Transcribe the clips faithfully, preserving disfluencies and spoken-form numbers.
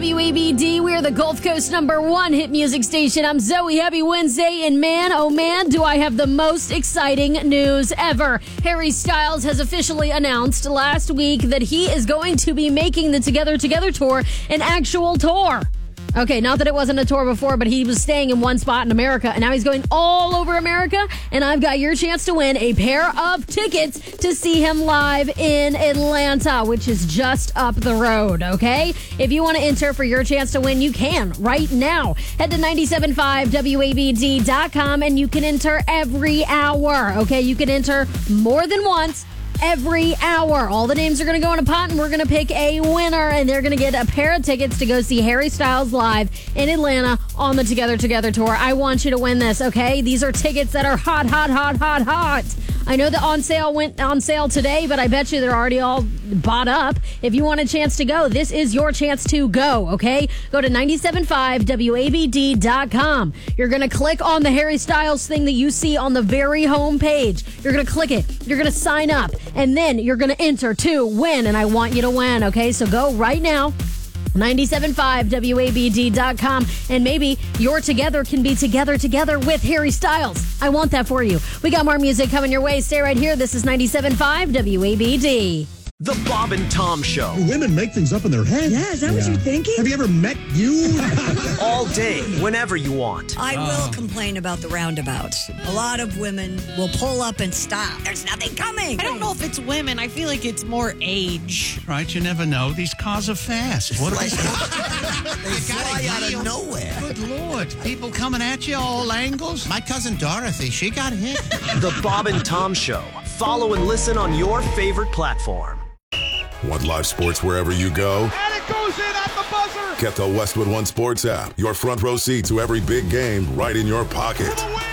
W A B D. We are the Gulf Coast number one hit music station. I'm Zoe. Happy Wednesday. And man, oh man, do I have the most exciting news ever. Harry Styles has officially announced last week that he is going to be making the Together Together tour an actual tour. Okay, not that it wasn't a tour before, but he was staying in one spot in America, and now he's going all over America, and I've got your chance to win a pair of tickets to see him live in Atlanta, which is just up the road, okay? If you want to enter for your chance to win, you can right now. Head to nine seven five W A B D dot com, and you can enter every hour, okay? You can enter more than once. Every hour. All the names are going to go in a pot, and we're going to pick a winner, and they're going to get a pair of tickets to go see Harry Styles live in Atlanta on the Together Together tour. I want you to win this, okay? These are tickets that are hot, hot, hot, hot, hot. I know the on sale went on sale today, but I bet you they're already all bought up. If you want a chance to go, this is your chance to go, okay? Go to nine seven five W A B D dot com. You're going to click on the Harry Styles thing that you see on the very home page. You're going to click it. You're going to sign up. And then you're going to enter to win, and I want you to win, okay? So go right now, nine seven five W A B D dot com, and maybe your together can be together together with Harry Styles. I want that for you. We got more music coming your way. Stay right here. This is ninety seven point five W A B D. The Bob and Tom Show. Women make things up in their head. Yeah, is that yeah. what you're thinking? Have you ever met you? All day, whenever you want. I will complain about the roundabouts. A lot of women will pull up and stop. There's nothing coming. I don't know if it's women. I feel like it's more age. Right, you never know. These cars are fast. What Like, they they fly out of nowhere. Good Lord. People coming at you all angles. My cousin Dorothy, she got hit. The Bob and Tom Show. Follow and listen on your favorite platform. Want live sports wherever you go? And it goes in at the buzzer! Get the Westwood One Sports app. Your front row seat to every big game right in your pocket. For the win!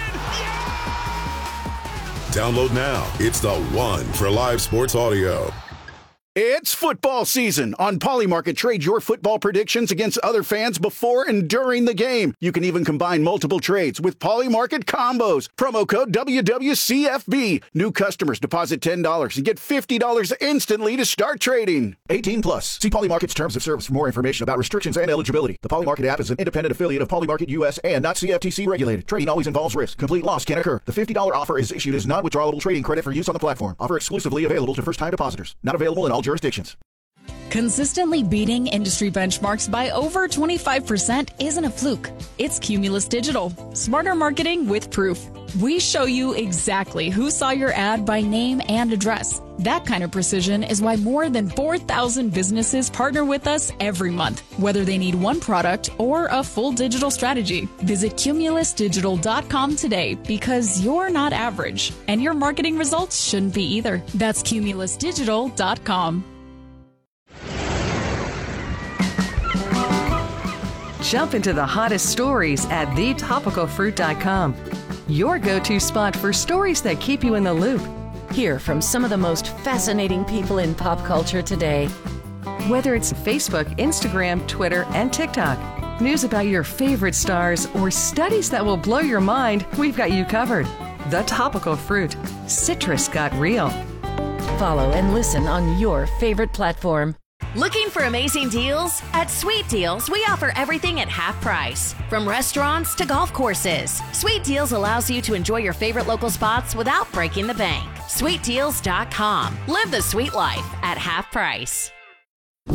Yeah! Download now. It's the one for live sports audio. It's football season. On Polymarket, trade your football predictions against other fans before and during the game. You can even combine multiple trades with Polymarket combos. Promo code W W C F B. New customers deposit ten dollars and get fifty dollars instantly to start trading. eighteen plus. See Polymarket's terms of service for more information about restrictions and eligibility. The Polymarket app is an independent affiliate of Polymarket U S and not C F T C regulated. Trading always involves risk. Complete loss can occur. The fifty dollars offer is issued as non-withdrawable trading credit for use on the platform. Offer exclusively available to first-time depositors. Not available in all jurisdictions. Consistently beating industry benchmarks by over twenty-five percent isn't a fluke. It's Cumulus Digital. Smarter marketing with proof. We show you exactly who saw your ad by name and address. That kind of precision is why more than four thousand businesses partner with us every month, whether they need one product or a full digital strategy. Visit cumulus digital dot com today because you're not average, and your marketing results shouldn't be either. That's cumulus digital dot com. Jump into the hottest stories at the topical fruit dot com. Your go-to spot for stories that keep you in the loop. Hear from some of the most fascinating people in pop culture today. Whether it's Facebook, Instagram, Twitter, and TikTok, news about your favorite stars, or studies that will blow your mind, we've got you covered. The Topical Fruit. Citrus got real. Follow and listen on your favorite platform. Looking for amazing deals? At Sweet Deals, we offer everything at half price. From restaurants to golf courses, Sweet Deals allows you to enjoy your favorite local spots without breaking the bank. sweet deals dot com. Live the sweet life at half price.